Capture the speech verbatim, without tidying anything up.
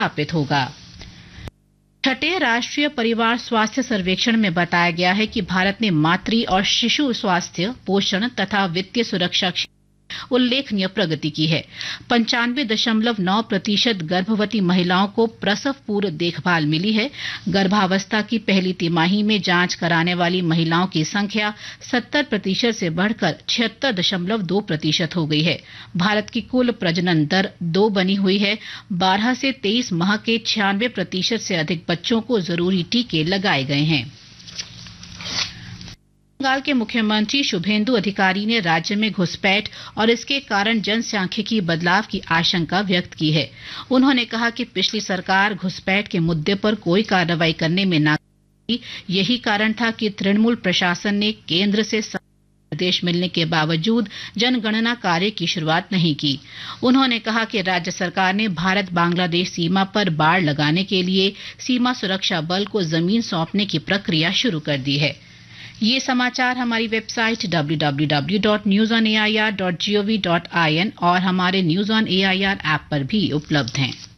स्थापित होगा। छठे राष्ट्रीय परिवार स्वास्थ्य सर्वेक्षण में बताया गया है कि भारत ने मातृ और शिशु स्वास्थ्य, पोषण तथा वित्तीय सुरक्षा उल्लेखनीय प्रगति की है। पंचानवे दशमलव नौ प्रतिशत गर्भवती महिलाओं को प्रसव पूर्व देखभाल मिली है। गर्भावस्था की पहली तिमाही में जांच कराने वाली महिलाओं की संख्या सत्तर प्रतिशत से बढ़कर छिहत्तर दशमलव दो प्रतिशत हो गई है। भारत की कुल प्रजनन दर दो बनी हुई है। बारह से तेईस माह के छियानवे प्रतिशत से अधिक बच्चों को जरूरी टीके लगाए गए हैं। बंगाल के मुख्यमंत्री शुभेंदु अधिकारी ने राज्य में घुसपैठ और इसके कारण जनसांख्यिकी बदलाव की आशंका व्यक्त की है। उन्होंने कहा कि पिछली सरकार घुसपैठ के मुद्दे पर कोई कार्रवाई करने में नाकाम रही। यही कारण था कि तृणमूल प्रशासन ने केंद्र से निर्देश मिलने के बावजूद जनगणना कार्य की शुरुआत नहीं की। उन्होंने कहा कि राज्य सरकार ने भारत बांग्लादेश सीमा पर बाड़ लगाने के लिए सीमा सुरक्षा बल को जमीन सौंपने की प्रक्रिया शुरू कर दी है। ये समाचार हमारी website W W W dot news on A I R dot G O V dot I N और हमारे news on A I R app पर भी उपलब्ध हैं।